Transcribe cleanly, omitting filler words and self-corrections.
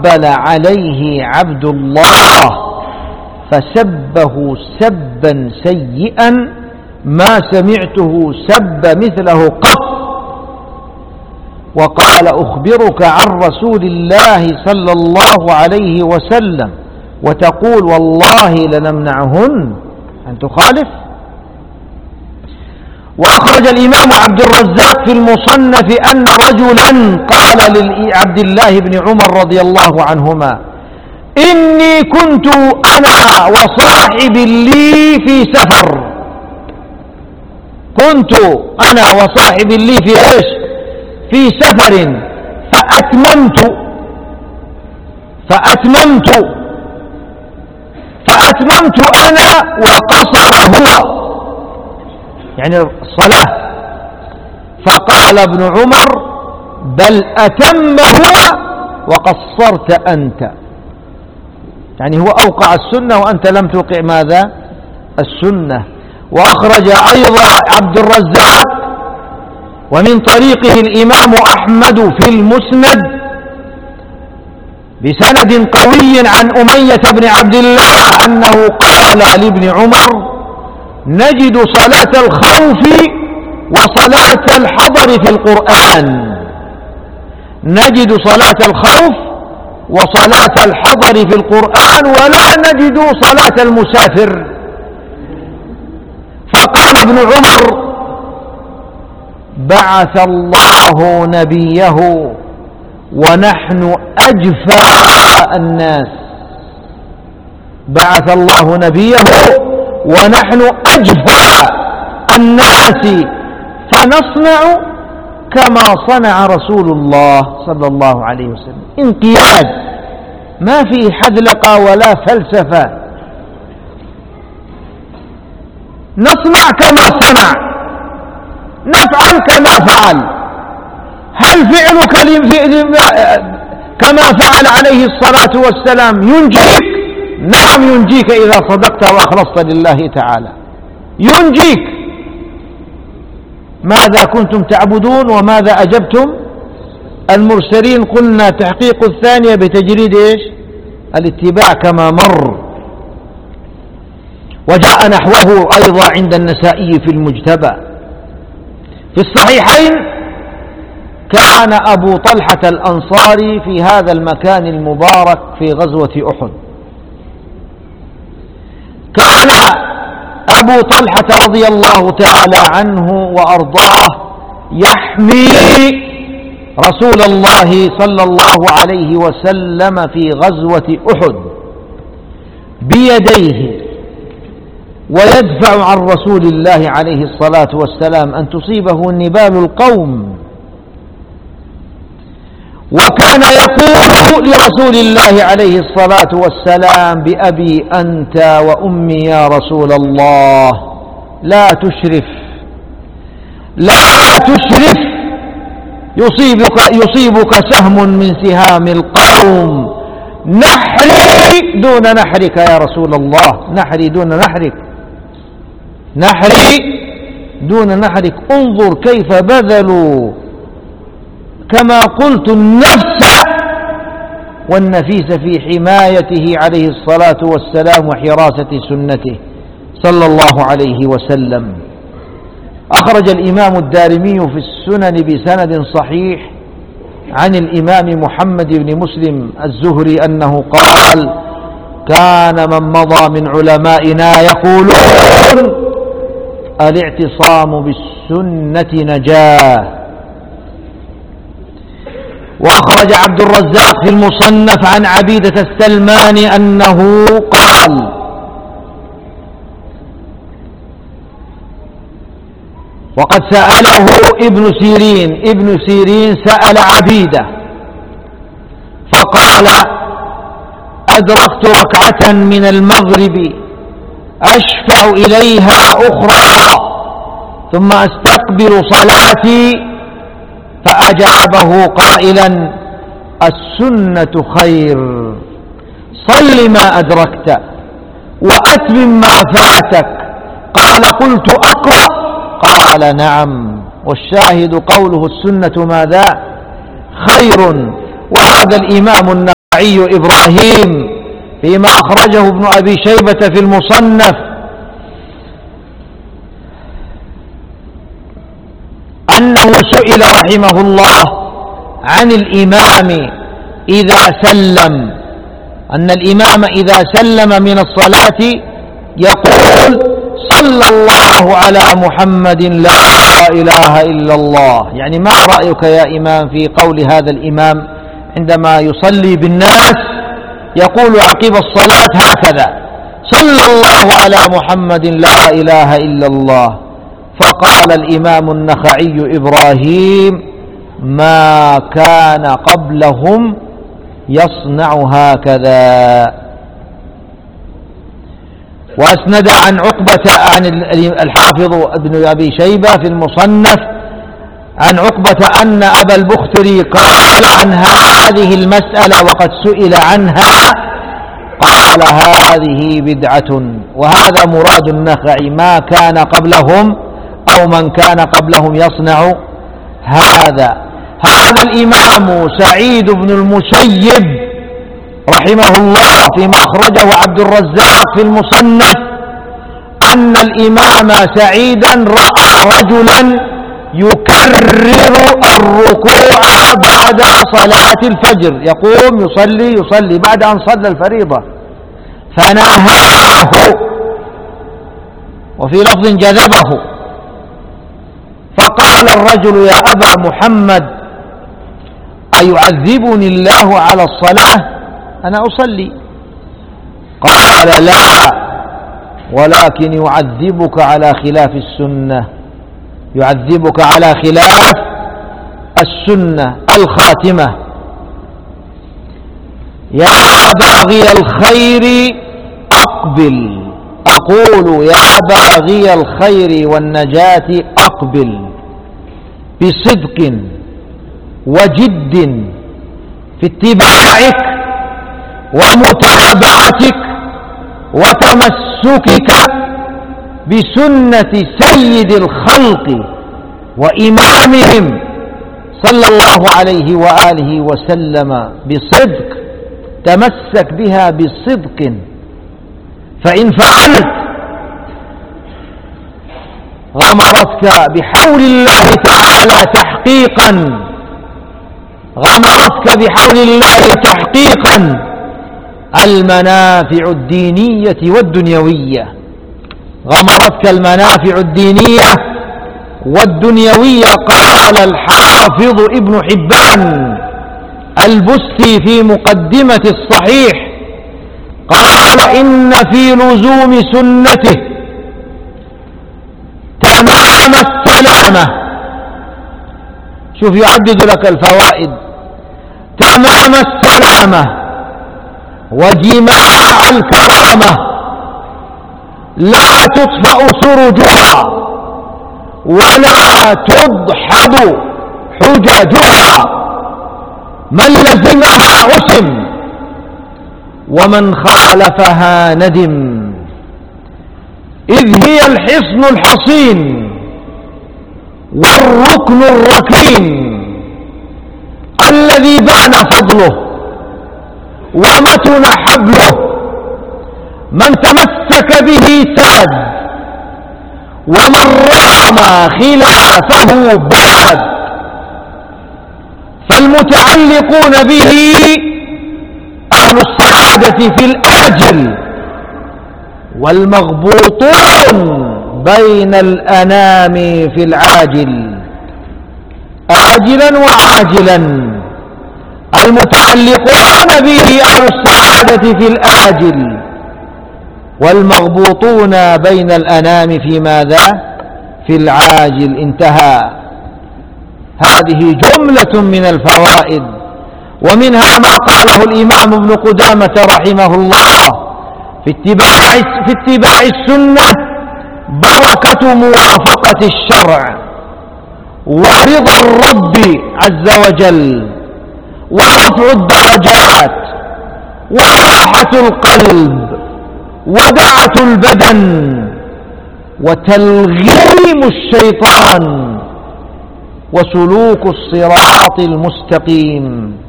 فأقبل عليه عبد الله فسبه سبا سيئا ما سمعته سب مثله قط، وقال: أخبرك عن رسول الله صلى الله عليه وسلم وتقول والله لنمنعهن أن تخالف. وأخرج الإمام عبد الرزاق في المصنف أن رجلا قال لعبد الله بن عمر رضي الله عنهما: إني كنت أنا وصاحب لي في سفر، كنت أنا وصاحب لي في إيش؟ في سفر، فأتممت أنا وقصر هو، يعني الصلاة. فقال ابن عمر: بل أتم هو وقصرت أنت، يعني هو أوقع السنة وأنت لم توقع ماذا؟ السنة. وأخرج أيضا عبد الرزاق ومن طريقه الإمام أحمد في المسند بسند قوي عن أمية بن عبد الله أنه قال لابن عمر: نجد صلاة الخوف وصلاة الحضر في القرآن، نجد صلاة الخوف وصلاة الحضر في القرآن ولا نجد صلاة المسافر. فقال ابن عمر: بعث الله نبيه ونحن أجفى الناس، بعث الله نبيه ونحن أجفى الناس، فنصنع كما صنع رسول الله صلى الله عليه وسلم. انقياد، ما فيه حذلقة ولا فلسفة، نصنع كما صنع، نفعل كما فعل. هل فعلك كما فعل عليه الصلاة والسلام ينجيك؟ نعم ينجيك إذا صدقت وأخلصت لله تعالى، ينجيك. ماذا كنتم تعبدون وماذا أجبتم المرسلين؟ قلنا تحقيق الثانية بتجريد إيش؟ الاتباع كما مر. وجاء نحوه أيضا عند النسائي في المجتبى. في الصحيحين كان أبو طلحة الأنصاري في هذا المكان المبارك في غزوة أحد. كان أبو طلحة رضي الله تعالى عنه وأرضاه يحمي رسول الله صلى الله عليه وسلم في غزوة أحد بيديه، ويدفع عن رسول الله عليه الصلاة والسلام أن تصيبه نبال القوم. وكان يقول لرسول الله عليه الصلاة والسلام: بأبي أنت وأمي يا رسول الله، لا تشرف، لا تشرف، يصيبك سهم من سهام القوم، نحري دون نحرك يا رسول الله، نحري دون نحرك، نحري دون نحرك. انظر كيف بذلوا كما قلت النفس والنفيس في حمايته عليه الصلاة والسلام وحراسة سنته صلى الله عليه وسلم. أخرج الإمام الدارمي في السنن بسند صحيح عن الإمام محمد بن مسلم الزهري أنه قال: كان من مضى من علمائنا يقولون: الاعتصام بالسنة نجاة. وأخرج عبد الرزاق في المصنف عن عبيدة السلماني أنه قال: وقد سأله ابن سيرين سأل عبيدة فقال: أدركت ركعة من المغرب أشفع إليها أخرى ثم أستقبل صلاتي، فأجابه قائلا: السنة خير، صل ما أدركت وأتمم ما فاتك. قال: قلت أقرأ؟ قال: نعم. والشاهد قوله السنة ماذا؟ خير. وهذا الإمام النخعي إبراهيم فيما أخرجه ابن أبي شيبة في المصنف أنه سئل رحمه الله عن الإمام إذا سلم، أن الإمام إذا سلم من الصلاة يقول صلى الله على محمد لا إله إلا الله. يعني ما رأيك يا إمام في قول هذا الإمام عندما يصلي بالناس يقول عقب الصلاة هكذا صلى الله على محمد لا إله إلا الله؟ فقال الإمام النخعي إبراهيم ما كان قبلهم يصنع هكذا. وأسند عن عقبة عن الحافظ ابن أبي شيبة في المصنف عن عقبة أن أبا البختري قال عن هذه المسألة وقد سئل عنها قال هذه بدعة. وهذا مراد النخعي ما كان قبلهم أو من كان قبلهم يصنع هذا. هذا الإمام سعيد بن المسيب رحمه الله فيما أخرجه عبد الرزاق في المصنف أن الإمام سعيدا رأى رجلا يكرر الركوع بعد صلاة الفجر، يقوم يصلي بعد أن صلى الفريضة، فنهاه وفي لفظ جذبه، فقال الرجل يا أبا محمد أيعذبني الله على الصلاة؟ أنا أصلي. قال لا، ولكن يعذبك على خلاف السنة، يعذبك على خلاف السنة الخاتمة. يا باغي الخير أقبل، أقول يا باغي الخير والنجاة أقبل بصدق وجد في اتباعك ومتابعتك وتمسكك بسنة سيد الخلق وإمامهم صلى الله عليه وآله وسلم بصدق، تمسك بها بصدق، فإن فعلت غمرتك بحول الله تعالى تحقيقا، غمرتك بحول الله تحقيقا المنافع الدينية والدنيوية، غمرتك المنافع الدينية والدنيوية. قال الحافظ ابن حبان البستي في مقدمة الصحيح قال إن في لزوم سنته تمام السلامة. شوف يعدد لك الفوائد: تمام السلامة وجماع الكرامة، لا تطفأ سرجها ولا تضحض حججها، من لزمها عصم ومن خالفها ندم، إذ هي الحصن الحصين والركن الركين الذي بان فضله ومتن حبله، من تمسك به ساد ومن رام خلافه باد، فالمتعلقون به أهل السعادة في الآجل، والمغبوطون بين الأنام في العاجل، آجلا وعاجلا. المتعلقون به أهل السعادة في الآجل، والمغبوطون بين الأنام في ماذا؟ في العاجل. انتهى. هذه جملة من الفوائد، ومنها ما قاله الإمام ابن قدامة رحمه الله في اتباع السنة بركة موافقة الشرع ورضا الرب عز وجل ورفع الدرجات وراحة القلب ودعة البدن وتلغيم الشيطان وسلوك الصراط المستقيم.